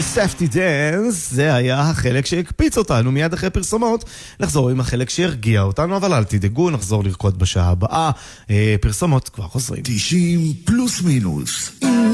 Safety Dance, זה היה החלק שהקפיץ אותנו. מיד אחרי פרסומות נחזור עם החלק שהרגיע אותנו, אבל אל תדאגו, נחזור לרקוד בשעה הבאה. פרסומות כבר חוזרים. 90 פלוס מינוס.